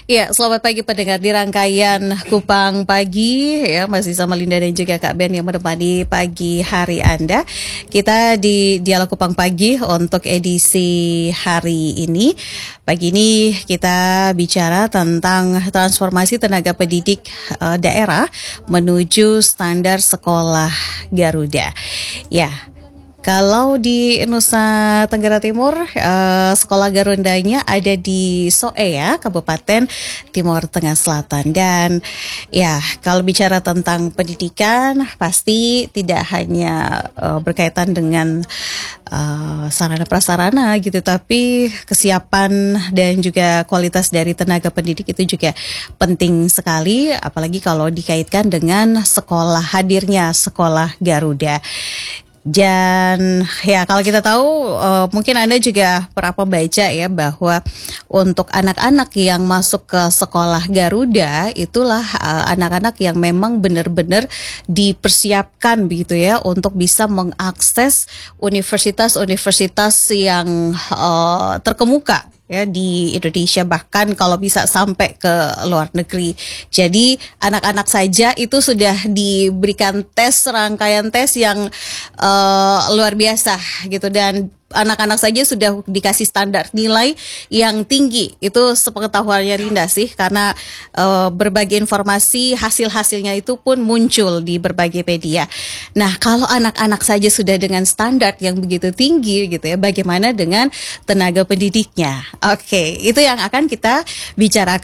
Ya, selamat pagi pendengar di rangkaian Kupang Pagi ya, masih sama Linda dan juga Kak Ben yang menemani pagi hari Anda. Kita di Dialog Kupang Pagi untuk edisi hari ini. Pagi ini kita bicara tentang transformasi tenaga pendidik daerah menuju standar sekolah Garuda. Ya, kalau di Nusa Tenggara Timur, sekolah Garudanya ada di Soe ya, Kabupaten Timur Tengah Selatan. Dan ya, kalau bicara tentang pendidikan, pasti tidak hanya berkaitan dengan sarana prasarana gitu, tapi kesiapan dan juga kualitas dari tenaga pendidik itu juga penting sekali, apalagi kalau dikaitkan dengan hadirnya sekolah Garuda. Dan ya kalau kita tahu mungkin Anda juga pernah membaca ya bahwa untuk anak-anak yang masuk ke sekolah Garuda itulah anak-anak yang memang benar-benar dipersiapkan begitu ya untuk bisa mengakses universitas-universitas yang terkemuka ya di Indonesia, bahkan kalau bisa sampai ke luar negeri. Jadi anak-anak saja itu sudah diberikan rangkaian tes yang luar biasa gitu, dan anak-anak saja sudah dikasih standar nilai yang tinggi. Itu sepengetahuannya Rinda sih, karena berbagai informasi hasil-hasilnya itu pun muncul di berbagai media. Nah, kalau anak-anak saja sudah dengan standar yang begitu tinggi gitu ya, bagaimana dengan tenaga pendidiknya? Oke, itu yang akan kita bicarakan